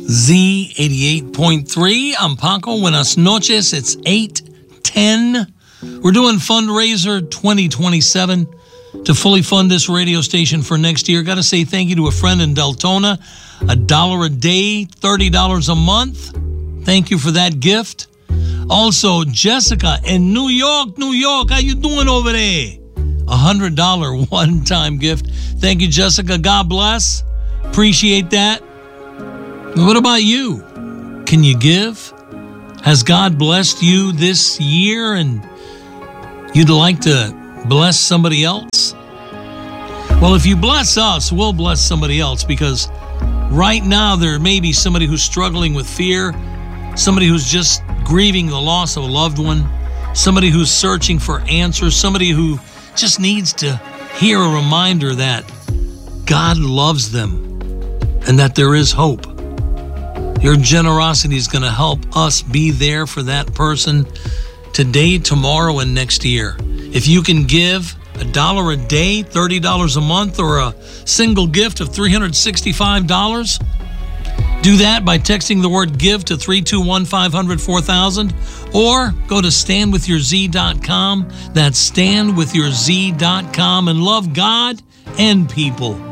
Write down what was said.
Z88.3. I'm Paco. Buenas noches. It's 8:10. We're doing fundraiser 2027 to fully fund this radio station for next year. Got to say thank you to a friend in Deltona. $1 a day, $30 a month. Thank you for that gift. Also, Jessica in New York. How you doing over there? $100 one-time gift. Thank you, Jessica. God bless. Appreciate that. What about you? Can you give? Has God blessed you this year and you'd like to bless somebody else? Well, if you bless us, we'll bless somebody else, because right now there may be somebody who's struggling with fear, somebody who's just grieving the loss of a loved one, somebody who's searching for answers, somebody who just needs to hear a reminder that God loves them and that there is hope. Your generosity is going to help us be there for that person today, tomorrow, and next year. If you can give $1 a day, $30 a month, or a single gift of $365, do that by texting the word GIVE to 321-500-4000, or go to standwithyourz.com. That's standwithyourz.com, and love God and people.